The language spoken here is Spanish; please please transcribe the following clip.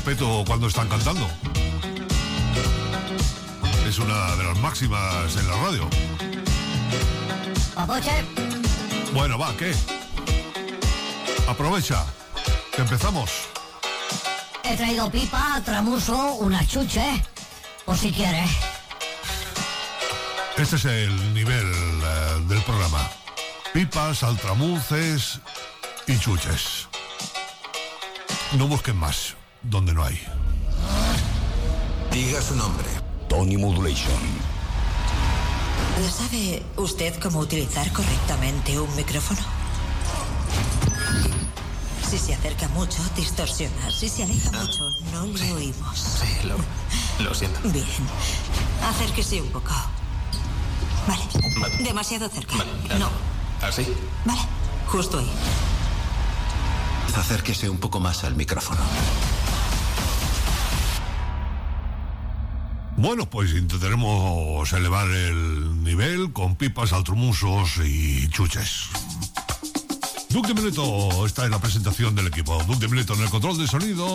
respeto cuando están cantando. Es una de las máximas en la radio. Papoche. Bueno, va, ¿qué? Aprovecha, que empezamos. He traído pipa, tramuso, una chuche, por si quieres. Este es el nivel del programa. Pipas, altramuces y chuches. No busquen más, donde no hay. Diga su nombre. Tony Modulation. ¿Sabe usted cómo utilizar correctamente un micrófono? Si se acerca mucho, distorsiona. Si se aleja mucho, no le oímos. Sí, lo siento. Bien. Acérquese un poco. Vale. Demasiado cerca. Vale. No. ¿Así? Vale. Justo ahí. Acérquese un poco más al micrófono. Bueno, pues intentaremos elevar el nivel con pipas, altrumusos y chuches. Duc de Mileto está en la presentación del equipo. Duc de Mileto en el control de sonido.